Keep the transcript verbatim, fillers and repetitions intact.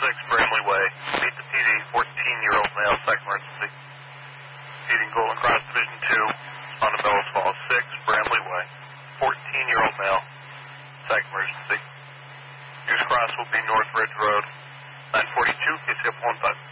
six, Bramley Way. Meet the P D, fourteen-year-old male, second emergency. Feeding Golden Cross Division two, on the Bellows Falls six, Bramley Way. fourteen-year-old male, second emergency. Goose Cross will be North Ridge Road, nine forty-two, K C F one five.